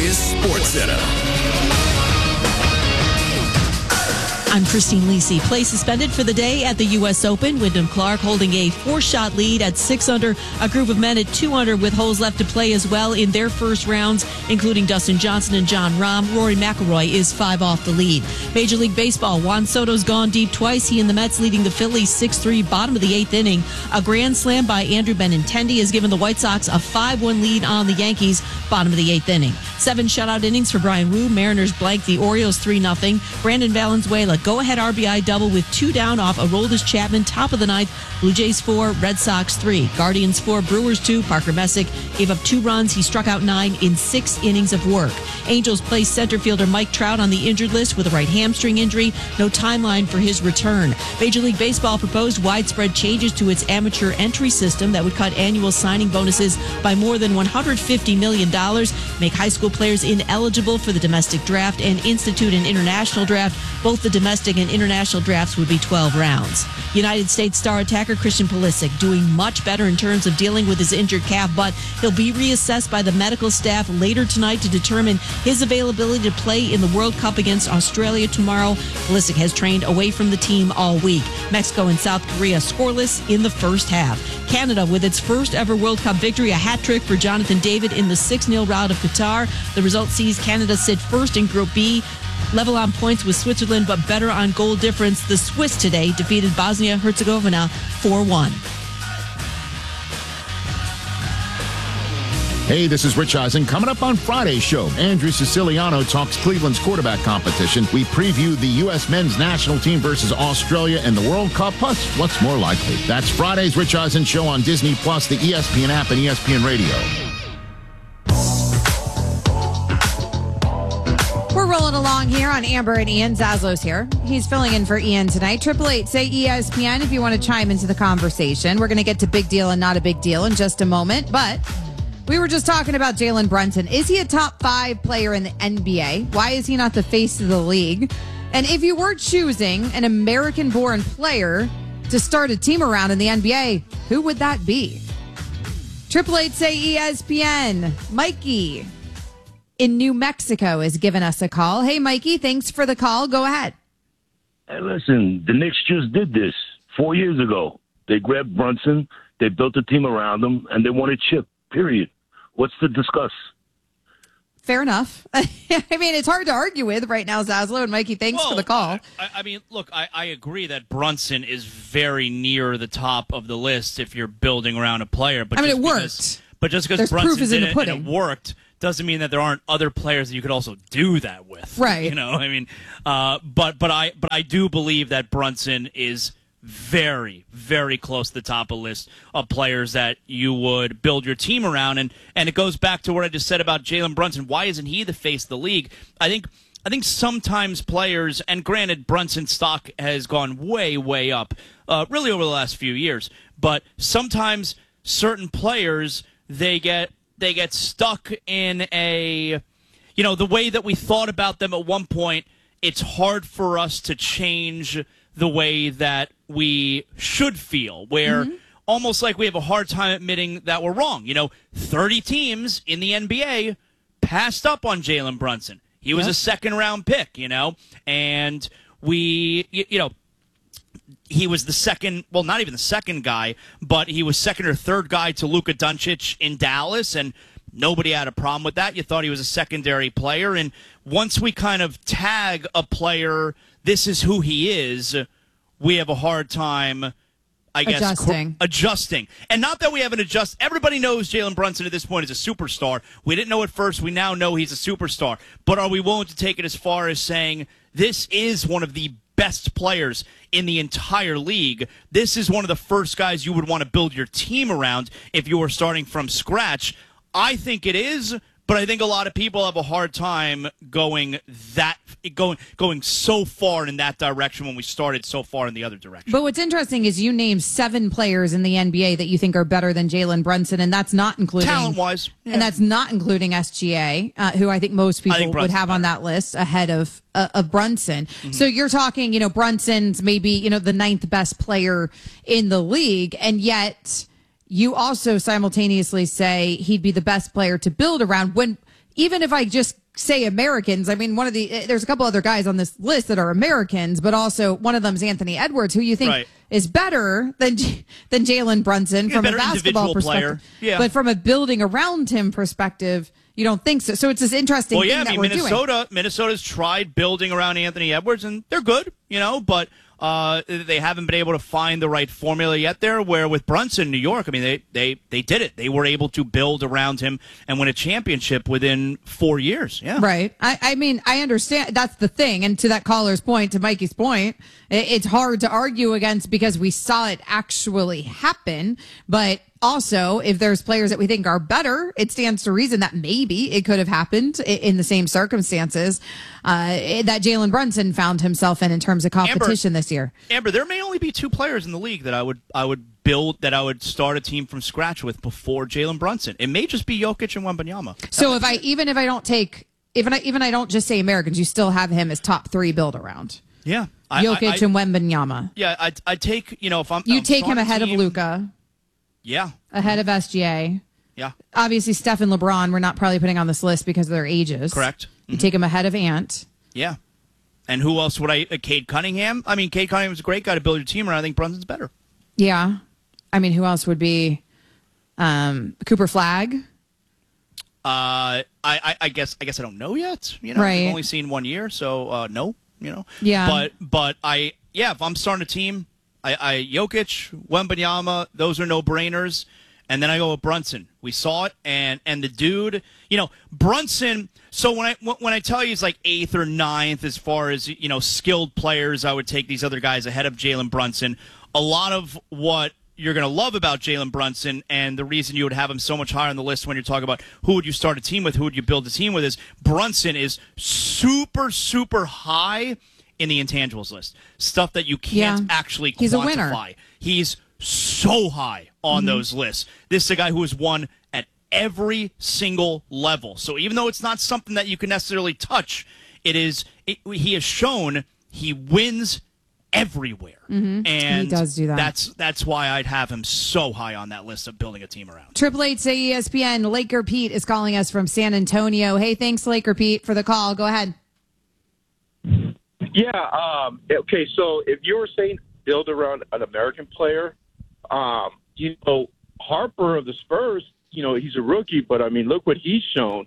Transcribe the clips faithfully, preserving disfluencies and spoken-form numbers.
is SportsCenter. I'm Christine Lisi. Play suspended for the day at the U S Open. Wyndham Clark holding a four-shot lead at six under. A group of men at two under with holes left to play as well in their first rounds, including Dustin Johnson and Jon Rahm. Rory McIlroy is five off the lead. Major League Baseball. Juan Soto's gone deep twice. He and the Mets leading the Phillies six three, bottom of the eighth inning. A grand slam by Andrew Benintendi has given the White Sox a five one lead on the Yankees, bottom of the eighth inning. Seven shutout innings for Brian Wu. Mariners blank the Orioles three nothing. Brandon Valenzuela go-ahead R B I double with two down off Aroldis Chapman, top of the ninth. Blue Jays four, Red Sox three. Guardians four, Brewers two. Parker Messick gave up two runs. He struck out nine in six innings of work. Angels placed center fielder Mike Trout on the injured list with a right hamstring injury. No timeline for his return. Major League Baseball proposed widespread changes to its amateur entry system that would cut annual signing bonuses by more than one hundred fifty million dollars, make high school players ineligible for the domestic draft, and institute an international draft. Both the domestic and international drafts would be twelve rounds. United States star attacker Christian Pulisic doing much better in terms of dealing with his injured calf, but he'll be reassessed by the medical staff later tonight to determine his availability to play in the World Cup against Australia tomorrow. Pulisic has trained away from the team all week. Mexico and South Korea scoreless in the first half. Canada with its first ever World Cup victory, a hat trick for Jonathan David in the six nil rout of Qatar. The result sees Canada sit first in Group B, level on points with Switzerland, but better on goal difference. The Swiss today defeated Bosnia-Herzegovina four one. Hey, this is Rich Eisen. Coming up on Friday's show, Andrew Siciliano talks Cleveland's quarterback competition. We preview the U S men's national team versus Australia in the World Cup, plus what's more likely. That's Friday's Rich Eisen show on Disney Plus, the E S P N app, and E S P N Radio. We're rolling along here on Amber and Ian. Zaslo's here. He's filling in for Ian tonight. Triple eight, say E S P N if you want to chime into the conversation. We're going to get to big deal and not a big deal in just a moment, but we were just talking about Jalen Brunson. Is he a top five player in the N B A? Why is he not the face of the league? And if you were choosing an American-born player to start a team around in the N B A, who would that be? Triple eight, say E S P N. Mikey in New Mexico has given us a call. Hey, Mikey, thanks for the call. Go ahead. Hey, listen, the Knicks just did this four years ago. They grabbed Brunson, they built a team around him, and they won a chip, period. What's to discuss? Fair enough. I mean, it's hard to argue with right now, Zaslow. And Mikey, thanks well, for the call. I, I mean, look, I, I agree that Brunson is very near the top of the list if you're building around a player. But I mean, just it because, worked. But just because There's Brunson proof is in did the it pudding. and it worked doesn't mean that there aren't other players that you could also do that with. Right. You know, I mean, uh, but but I but I do believe that Brunson is very, very close to the top of the list of players that you would build your team around. And, and it goes back to what I just said about Jalen Brunson. Why isn't he the face of the league? I think I think sometimes players, and granted, Brunson's stock has gone way, way up, uh, really over the last few years. But sometimes certain players, they get they get stuck in a, you know, the way that we thought about them at one point. It's hard for us to change the way that we should feel, where mm-hmm. almost like we have a hard time admitting that we're wrong. You know, thirty teams in the N B A passed up on Jalen Brunson. He was yep. a second-round pick, you know, and we, you, you know, he was the second, well, not even the second guy, but he was second or third guy to Luka Doncic in Dallas, and nobody had a problem with that. You thought he was a secondary player, and once we kind of tag a player, this is who he is, we have a hard time, I guess, adjusting. Co- adjusting. And not that we haven't adjusted. Everybody knows Jalen Brunson at this point is a superstar. We didn't know at first. We now know he's a superstar. But are we willing to take it as far as saying this is one of the best players in the entire league? This is one of the first guys you would want to build your team around if you were starting from scratch. I think it is, but I think a lot of people have a hard time going that going going so far in that direction when we started so far in the other direction. But what's interesting is you named seven players in the N B A that you think are better than Jalen Brunson, and that's not including talent-wise, yeah. and that's not including S G A, uh, who I think most people think would have on that list ahead of uh, of Brunson. Mm-hmm. So you're talking, you know, Brunson's maybe you know the ninth best player in the league, and yet you also simultaneously say he'd be the best player to build around when. even if I just say Americans, I mean, one of the, there's a couple other guys on this list that are Americans, but also one of them is Anthony Edwards, who you think right. is better than than Jalen Brunson yeah, from a basketball perspective. Yeah. But from a building around him perspective, you don't think so. So it's this interesting well, thing yeah, that I mean, we're Minnesota, doing. Minnesota's tried building around Anthony Edwards, and they're good, you know, but uh, they haven't been able to find the right formula yet there, where with Brunson, New York, I mean, they, they, they did it. They were able to build around him and win a championship within four years. Yeah. Right. I, I mean, I understand. That's the thing. And to that caller's point, to Mikey's point, it, it's hard to argue against because we saw it actually happen. But also, if there's players that we think are better, it stands to reason that maybe it could have happened in, in the same circumstances uh, that Jalen Brunson found himself in in terms of competition Amber, this year. Amber, there may only be two players in the league that I would I would build that I would start a team from scratch with before Jalen Brunson. It may just be Jokic and Wembanyama. So if I it. even if I don't take even I even I don't just say Americans, you still have him as top three build around. Yeah, I, Jokic I, I, and Wembanyama. Yeah, I I take you know if I'm you I'm take him ahead team, of Luka. Yeah, ahead of S G A. Yeah, obviously Steph and LeBron we're not probably putting on this list because of their ages. Correct. You mm-hmm. take him ahead of Ant. Yeah. And who else would I? Uh, Cade Cunningham. I mean, Cade Cunningham's a great guy to build your team around. I think Brunson's better. Yeah, I mean, who else would be? Um, Cooper Flagg. Uh, I, I, I guess I guess I don't know yet. You know, right. I've only seen one year, so uh, no. You know. Yeah. But but I yeah, if I'm starting a team, I, I Jokic, Wembanyama, those are no brainers. And then I go with Brunson. We saw it, and and the dude, you know, Brunson. So when I when I tell you he's like eighth or ninth as far as you know skilled players, I would take these other guys ahead of Jalen Brunson. A lot of what you're going to love about Jalen Brunson, and the reason you would have him so much higher on the list when you're talking about who would you start a team with, who would you build a team with, is Brunson is super super high in the intangibles list, stuff that you can't yeah. actually quantify. He's a winner. He's so high on mm-hmm. those lists. This is a guy who has won at every single level. So even though it's not something that you can necessarily touch, it is. It, he has shown he wins everywhere, mm-hmm. and he does do that. That's that's why I'd have him so high on that list of building a team around. Triple eight say E S P N. Laker Pete is calling us from San Antonio. Hey, thanks, Laker Pete, for the call. Go ahead. Yeah. Um, okay. So if you were saying build around an American player. Um, you know, Harper of the Spurs, you know, he's a rookie, but, I mean, look what he's shown.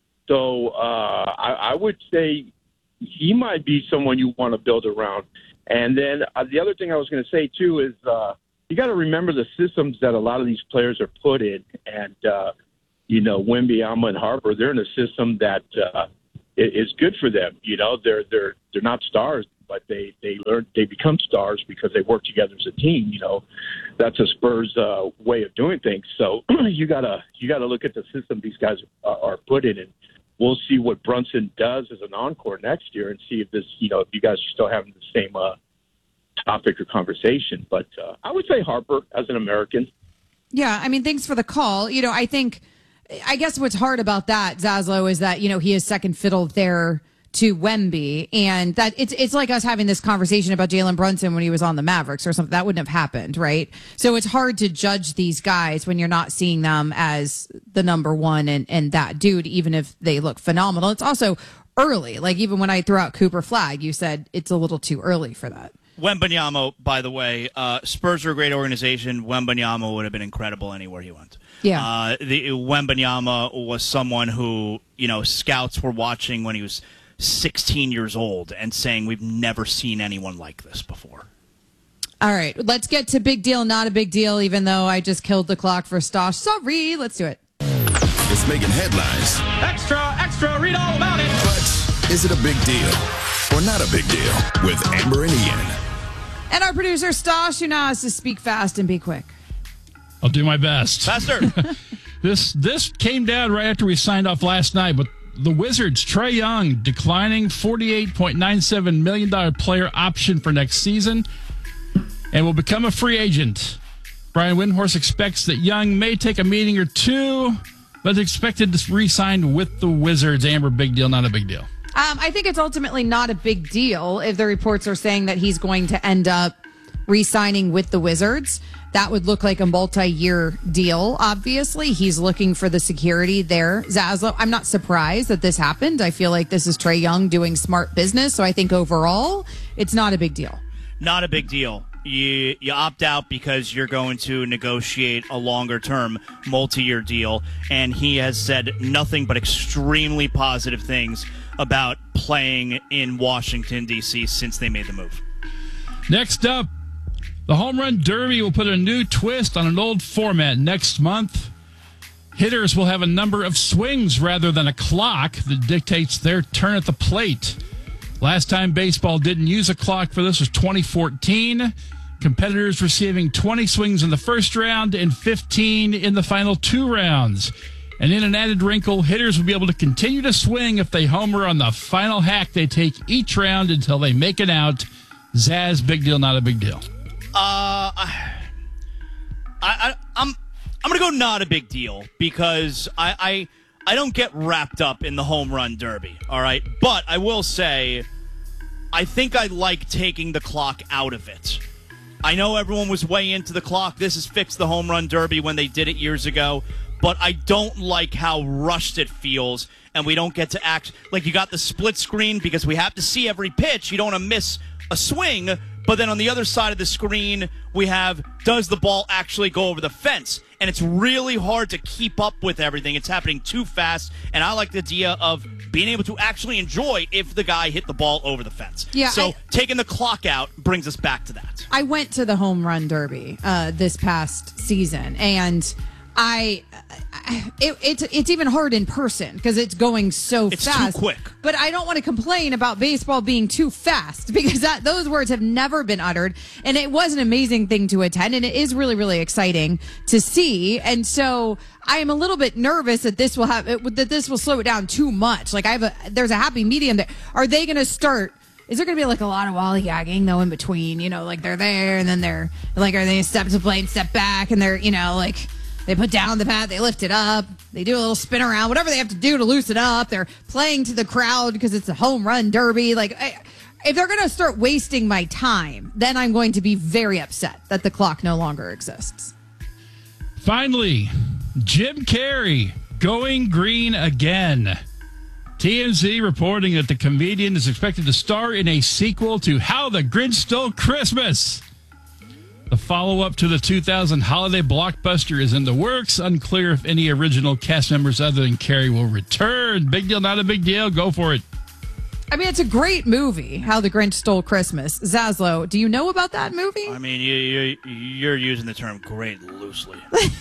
So uh, I, I would say he might be someone you want to build around. And then uh, the other thing I was going to say, too, is uh, you got to remember the systems that a lot of these players are put in. And, uh, you know, Wembanyama and Harper, they're in a system that uh, is good for them. You know, they're they're they're not stars, but they, they learn they become stars because they work together as a team. You know, that's a Spurs uh, way of doing things. So you gotta you gotta look at the system these guys are, are put in, and we'll see what Brunson does as an encore next year, and see if this you know if you guys are still having the same uh, topic or conversation. But uh, I would say Harper as an American. Yeah, I mean, thanks for the call. You know, I think I guess what's hard about that, Zaslow, is that you know he is second fiddle there to Wemby, and that it's it's like us having this conversation about Jalen Brunson when he was on the Mavericks or something. That wouldn't have happened, right? So it's hard to judge these guys when you're not seeing them as the number one and, and that dude, even if they look phenomenal. It's also early. Like even when I threw out Cooper Flagg, you said it's a little too early for that. Wembanyama, by the way, uh, Spurs are a great organization. Wembanyama would have been incredible anywhere he went. Yeah. Uh, the Wembanyama was someone who, you know, scouts were watching when he was sixteen years old and saying we've never seen anyone like this before. All right, let's get to big deal, not a big deal, even though I just killed the clock for Stosh. Sorry, let's do it. It's making headlines. Extra, extra, read all about it. But is it a big deal or not a big deal with Amber and Ian? And our producer, Stosh, who now has to speak fast and be quick. I'll do my best. Faster. this this came down right after we signed off last night, but the Wizards, Trae Young, declining forty-eight point nine seven million dollars player option for next season and will become a free agent. Brian Windhorst expects that Young may take a meeting or two, but is expected to re-sign with the Wizards. Amber, big deal, not a big deal? Um, I think it's ultimately not a big deal if the reports are saying that he's going to end up re-signing with the Wizards. That would look like a multi-year deal, obviously. He's looking for the security there. Zaslow, I'm not surprised that this happened. I feel like this is Trae Young doing smart business, so I think overall, it's not a big deal. Not a big deal. You you opt out because you're going to negotiate a longer-term, multi-year deal, and he has said nothing but extremely positive things about playing in Washington, D C since they made the move. Next up, the Home Run Derby will put a new twist on an old format next month. Hitters will have a number of swings rather than a clock that dictates their turn at the plate. Last time baseball didn't use a clock for this was twenty fourteen. Competitors receiving twenty swings in the first round and fifteen in the final two rounds. And in an added wrinkle, hitters will be able to continue to swing if they homer on the final hack they take each round until they make it out. Zaz, big deal, not a big deal. Uh, I, I, I'm, I'm gonna go not a big deal because I, I, I don't get wrapped up in the home run derby. All right, but I will say, I think I like taking the clock out of it. I know everyone was way into the clock. This has fixed the home run derby when they did it years ago, but I don't like how rushed it feels, and we don't get to act like you got the split screen because we have to see every pitch. You don't want to miss a swing. But then on the other side of the screen, we have, does the ball actually go over the fence? And it's really hard to keep up with everything. It's happening too fast. And I like the idea of being able to actually enjoy if the guy hit the ball over the fence. Yeah, so I, taking the clock out brings us back to that. I went to the home run derby uh, this past season, and I, it, it's it's even hard in person because it's going so it's fast. It's too quick. But I don't want to complain about baseball being too fast because that those words have never been uttered. And it was an amazing thing to attend, and it is really, really exciting to see. And so I am a little bit nervous that this will have that this will slow it down too much. Like I have a there's a happy medium there. Are they going to start? Is there going to be like a lot of lollygagging though in between? You know, like they're there and then they're like, are they step to plate and step back and they're you know like. They put down the bat, they lift it up, they do a little spin around, whatever they have to do to loosen up. They're playing to the crowd because it's a home run derby. Like, I, if they're going to start wasting my time, then I'm going to be very upset that the clock no longer exists. Finally, Jim Carrey going green again. T M Z reporting that the comedian is expected to star in a sequel to How the Grinch Stole Christmas. The follow-up to the two thousand holiday blockbuster is in the works. Unclear if any original cast members other than Carrey will return. Big deal, not a big deal. Go for it. I mean, it's a great movie, How the Grinch Stole Christmas. Zaslow, do you know about that movie? I mean, you, you, you're using the term great loosely.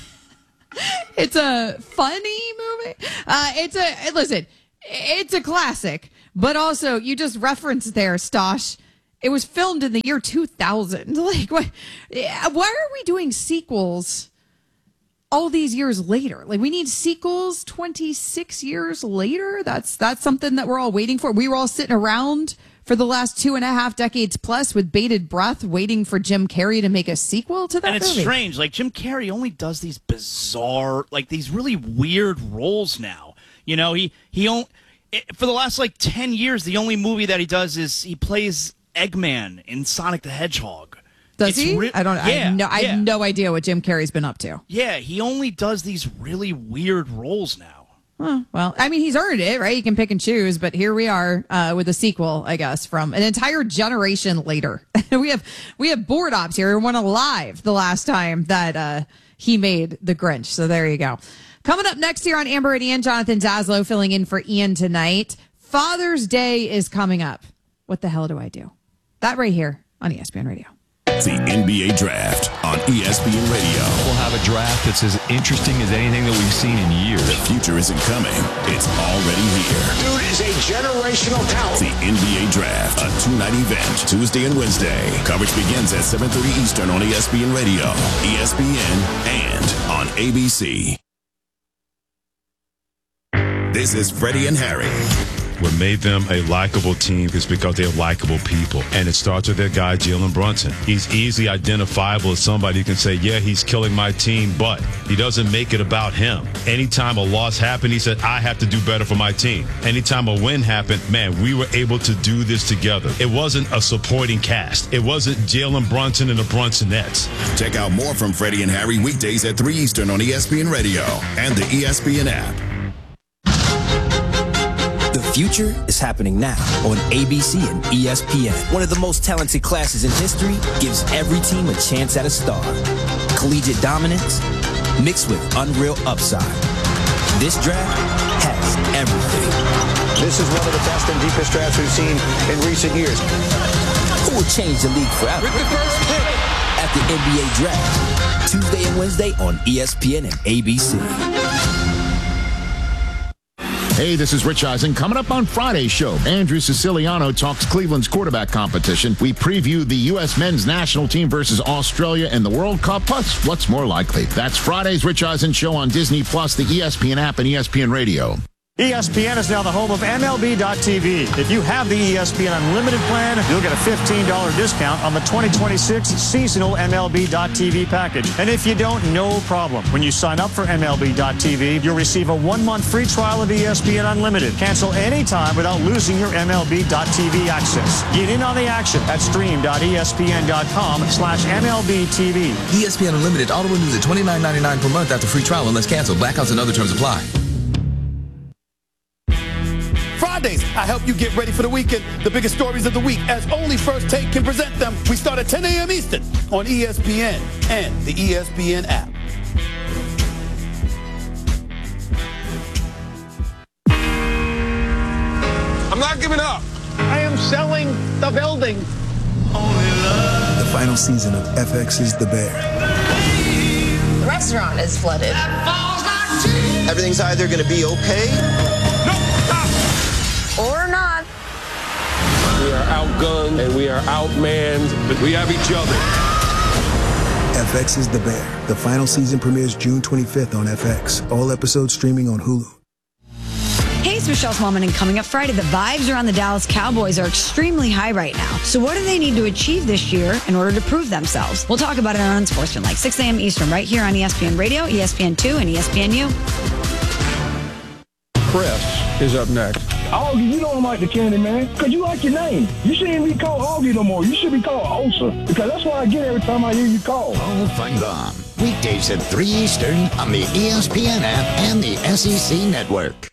It's a funny movie. Uh, it's a, listen, it's a classic, but also you just referenced there, Stosh. It was filmed in the year two thousand. Like, what, why are we doing sequels all these years later? Like, we need sequels twenty-six years later? That's that's something that we're all waiting for. We were all sitting around for the last two and a half decades plus with bated breath waiting for Jim Carrey to make a sequel to that movie. And it's movie. strange. Like, Jim Carrey only does these bizarre, like, these really weird roles now. You know, he, he only, for the last, like, ten years, the only movie that he does is he plays Eggman in Sonic the Hedgehog. Does it's he? Re- I don't. Yeah, I, have no, I yeah. have no idea what Jim Carrey's been up to. Yeah, he only does these really weird roles now. Huh, well, I mean, he's earned it, right? He can pick and choose, but here we are uh, with a sequel, I guess, from an entire generation later. we have we have board ops here. We went alive the last time that uh, he made The Grinch. So there you go. Coming up next here on Amber and Ian, Jonathan Zaslow filling in for Ian tonight. Father's Day is coming up. What the hell do I do? That right here on E S P N Radio. The N B A Draft on E S P N Radio. We'll have a draft that's as interesting as anything that we've seen in years. The future isn't coming. It's already here. Dude is a generational talent. The N B A Draft, a two-night event, Tuesday and Wednesday. Coverage begins at seven thirty Eastern on E S P N Radio, E S P N, and on A B C. This is Freddie and Harry. what made them a likable team is because they're likable people. And it starts with their guy, Jalen Brunson. He's easily identifiable as somebody who can say, yeah, he's killing my team, but he doesn't make it about him. Anytime a loss happened, he said, I have to do better for my team. Anytime a win happened, man, we were able to do this together. It wasn't a supporting cast. It wasn't Jalen Brunson and the Brunsonettes. Check out more from Freddie and Harry weekdays at three Eastern on E S P N Radio and the E S P N app. The future is happening now on A B C and E S P N. One of the most talented classes in history gives every team a chance at a star. Collegiate dominance mixed with unreal upside. This draft has everything. This is one of the best and deepest drafts we've seen in recent years. Who will change the league forever? With the first pick at the N B A Draft, Tuesday and Wednesday on E S P N and A B C. Hey, this is Rich Eisen. Coming up on Friday's show, Andrew Siciliano talks Cleveland's quarterback competition. We preview the U S men's national team versus Australia in the World Cup, plus what's more likely. That's Friday's Rich Eisen show on Disney Plus, the E S P N app, and E S P N Radio. E S P N is now the home of M L B dot T V. If you have the E S P N Unlimited plan, you'll get a fifteen dollars discount on the twenty twenty-six seasonal M L B dot T V package. And if you don't, no problem. When you sign up for M L B dot T V, you'll receive a one-month free trial of E S P N Unlimited. Cancel anytime without losing your M L B dot T V access. Get in on the action at stream dot E S P N dot com slash M L B T V. E S P N Unlimited auto renews at twenty-nine ninety-nine per month after free trial unless canceled. Blackouts and other terms apply. Fridays, I help you get ready for the weekend. The biggest stories of the week, as only First Take can present them. We start at ten a.m. Eastern on E S P N and the E S P N app. I'm not giving up. I am selling the building. The final season of F X's The Bear. The restaurant is flooded. Everything's either going to be okay or not. We are outgunned and we are outmanned, but we have each other. F X's The Bear. The final season premieres June twenty-fifth on F X. All episodes streaming on Hulu. Hey, it's Michelle Smallman, and coming up Friday, the vibes around the Dallas Cowboys are extremely high right now. So what do they need to achieve this year in order to prove themselves? We'll talk about it on Unsportsmanlike, six a.m. Eastern, right here on E S P N Radio, E S P N two, and E S P N U. Chris is up next. Augie, you don't like the candy, man, because you like your name. You shouldn't be called Augie no more. You should be called Osa, because that's what I get every time I hear you call. All fun gone. Weekdays at three Eastern on the E S P N app and the S E C network.